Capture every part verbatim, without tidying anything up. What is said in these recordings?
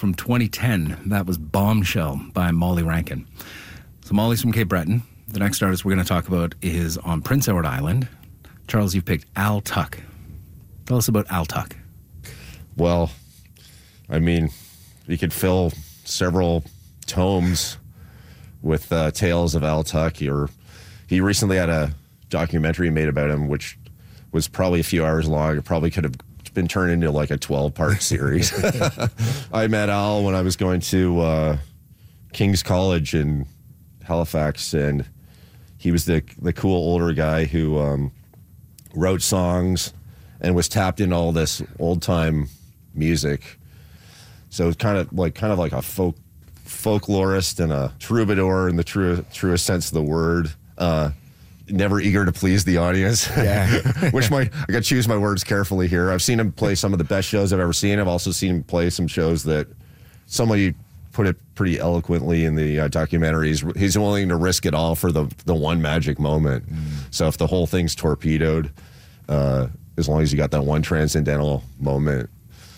from twenty ten. That was Bombshell by Molly Rankin. So Molly's from Cape Breton. The next artist we're going to talk about is on Prince Edward Island. Charles, you've picked Al Tuck. Tell us about Al Tuck. Well, I mean, you could fill several tomes with uh, tales of Al Tuck. Or he recently had a documentary made about him, which was probably a few hours long. It probably could have been turned into like a twelve-part series. I met Al when I was going to uh, King's College in Halifax, and he was the the cool older guy who um, wrote songs and was tapped into all this old-time music. So it's kind of like kind of like a folk folklorist and a troubadour in the true truest sense of the word. Uh, never eager to please the audience. Yeah. Which my I got to choose my words carefully here. I've seen him play some of the best shows I've ever seen. I've also seen him play some shows that somebody put it pretty eloquently in the uh, documentaries. He's willing to risk it all for the the one magic moment. Mm. So if the whole thing's torpedoed, uh, as long as you got that one transcendental moment.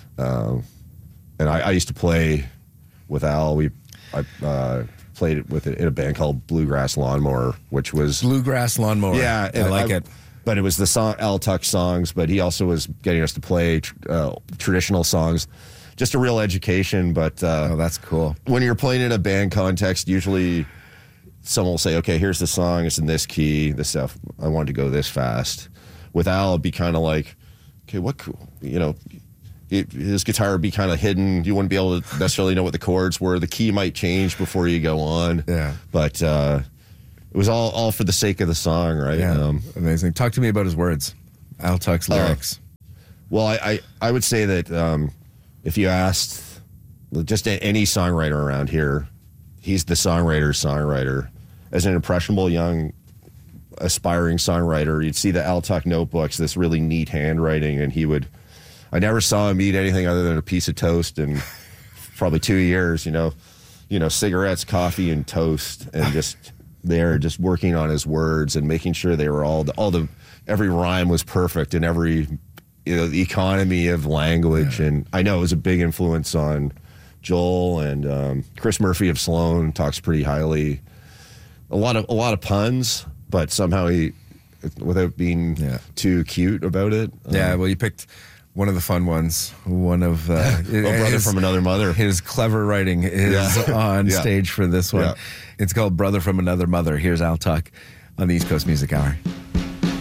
Uh, and I, I used to play with Al. We I uh, played it with it in a band called Bluegrass Lawnmower, which was Bluegrass Lawnmower. Yeah, I like I, it. But it was the song Al Tuck songs. But he also was getting us to play uh, traditional songs. Just a real education. But uh, oh, that's cool. When you're playing in a band context, usually someone will say, "Okay, here's the song. It's in this key. This stuff. I wanted to go this fast." With Al, it'd be kind of like, "Okay, what? You know." It, his guitar would be kind of hidden. You wouldn't be able to necessarily know what the chords were. The key might change before you go on. Yeah. But uh, it was all, all for the sake of the song, right? Yeah. Um, Amazing. Talk to me about his words. Al Tuck's lyrics. Uh, well, I, I, I would say that um, if you asked just any songwriter around here, he's the songwriter's songwriter. As an impressionable young aspiring songwriter, you'd see the Al Tuck notebooks, this really neat handwriting, and he would... I never saw him eat anything other than a piece of toast in probably two years, you know, you know, cigarettes, coffee, and toast, and just there, just working on his words and making sure they were all the, all the every rhyme was perfect and every, you know, the economy of language. Yeah. And I know it was a big influence on Joel, and um, Chris Murphy of Sloan talks pretty highly. A lot of a lot of puns, but somehow he, without being yeah. too cute about it. Yeah, um, well, you picked one of the fun ones. One of uh, a brother his, from another mother. His clever writing is yeah. on yeah. stage for this one. Yeah. It's called Brother from Another Mother. Here's Al Tuck on the East Coast Music Hour.